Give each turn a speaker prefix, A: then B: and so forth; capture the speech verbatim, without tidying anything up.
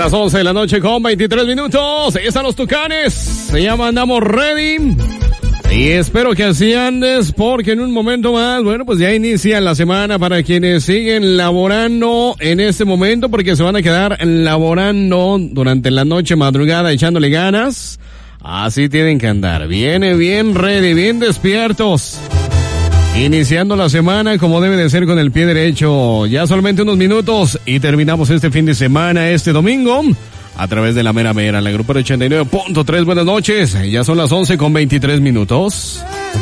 A: las once de la noche con veintitrés minutos. Ahí están los Tucanes. Se llama Andamos Ready. Y espero que así andes, porque en un momento más, bueno, pues ya inicia la semana para quienes siguen laborando en este momento, porque se van a quedar laborando durante la noche, madrugada, echándole ganas. Así tienen que andar. Viene bien ready, bien despiertos. Iniciando la semana como debe de ser, con el pie derecho. Ya solamente unos minutos y terminamos este fin de semana, este domingo, a través de la mera mera, la Grupero ochenta y nueve punto tres. Buenas noches, ya son las once con veintitrés minutos.